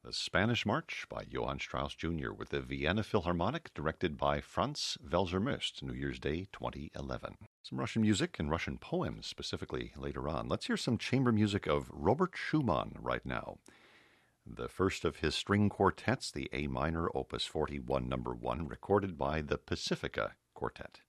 The Spanish March by Johann Strauss Jr. with the Vienna Philharmonic, directed by Franz Welser-Möst, New Year's Day 2011. Some Russian music and Russian poems specifically later on. Let's hear some chamber music of Robert Schumann right now. The first of his string quartets, the A minor, Opus 41 No. 1, recorded by the Pacifica Quartet.